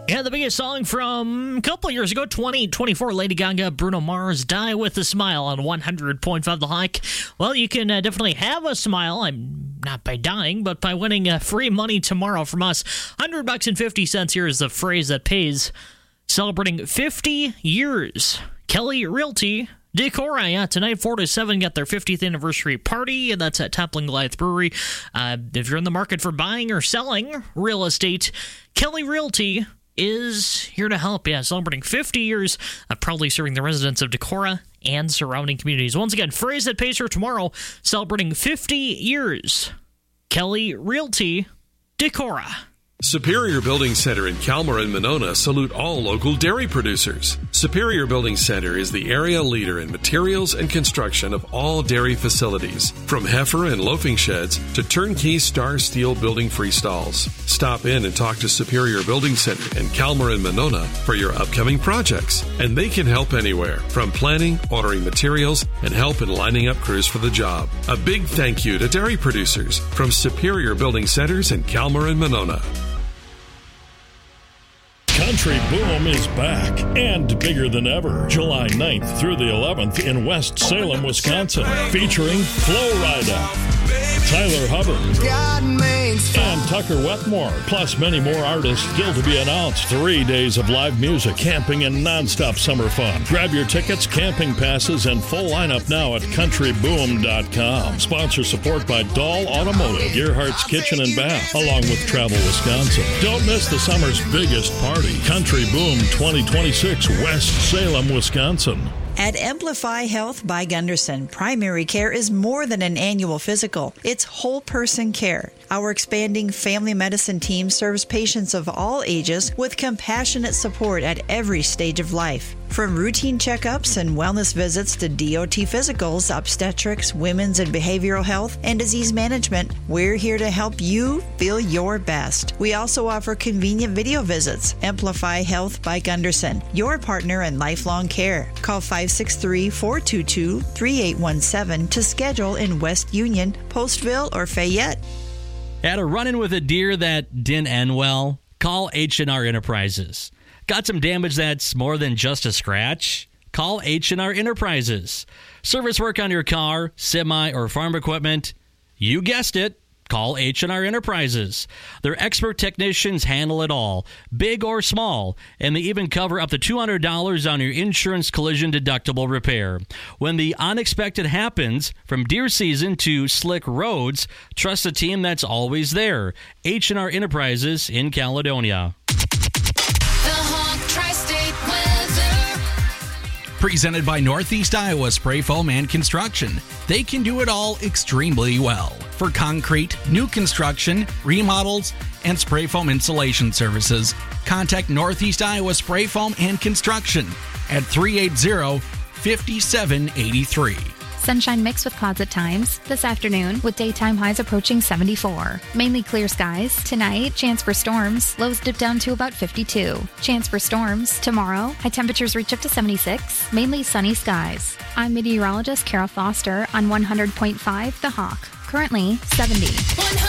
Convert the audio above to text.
Yeah, the biggest song from a couple of years ago, 2024, Lady Gaga, Bruno Mars, Die With a Smile on 100.5 The Hike. Well, you can definitely have a smile. I'm not by dying, but by winning free money tomorrow from us. $100.50 here is the phrase that pays. Celebrating 50 years. Kelly Realty Decora, tonight 4 to 7 got their 50th anniversary party, and that's at Toppling Goliath Brewery. If you're in the market for buying or selling real estate, Kelly Realty is here to help. Celebrating 50 years of proudly serving the residents of Decorah and surrounding communities. Once again, phrase that pays for tomorrow, celebrating 50 years. Kelly Realty Decorah. Superior Building Center in Calmer and Monona salute all local dairy producers. Superior Building Center is the area leader in materials and construction of all dairy facilities, from heifer and loafing sheds to turnkey Star Steel building freestalls. Stop in and talk to Superior Building Center in Calmer and Monona for your upcoming projects, and they can help anywhere, from planning, ordering materials, and help in lining up crews for the job. A big thank you to dairy producers from Superior Building Centers in Calmer and Monona. Country Boom is back and bigger than ever. July 9th through the 11th in West Salem, Wisconsin, featuring Flo Rida, Tyler Hubbard, and Tucker Wetmore, plus many more artists still to be announced. 3 days of live music, camping, and nonstop summer fun. Grab your tickets, camping passes, and full lineup now at countryboom.com. Sponsor support by Dahl Automotive, Gearhart's Kitchen and Bath, along with Travel Wisconsin. Don't miss the summer's biggest party. Country Boom 2026, West Salem, Wisconsin. At Amplify Health by Gunderson, primary care is more than an annual physical. It's whole person care. Our expanding family medicine team serves patients of all ages with compassionate support at every stage of life. From routine checkups and wellness visits to DOT physicals, obstetrics, women's and behavioral health, and disease management, we're here to help you feel your best. We also offer convenient video visits. Amplify Health by Gunderson, your partner in lifelong care. Call 563-422-3817 to schedule in West Union, Postville, or Fayette. Had a run-in with a deer that didn't end well? Call H&R Enterprises. Got some damage that's more than just a scratch? Call H&R Enterprises. Service work on your car, semi, or farm equipment? You guessed it. Call H&R Enterprises. Their expert technicians handle it all, big or small, and they even cover up to $200 on your insurance collision deductible repair. When the unexpected happens, from deer season to slick roads, trust a team that's always there. H&R Enterprises in Caledonia. Presented by Northeast Iowa Spray Foam and Construction. They can do it all extremely well. For concrete, new construction, remodels, and spray foam insulation services, contact Northeast Iowa Spray Foam and Construction at 380-5783. Sunshine mixed with clouds at times this afternoon with daytime highs approaching 74. Mainly clear skies. Tonight, chance for storms. Lows dip down to about 52. Chance for storms. Tomorrow, high temperatures reach up to 76. Mainly sunny skies. I'm meteorologist Carol Foster on 100.5 The Hawk. Currently 70.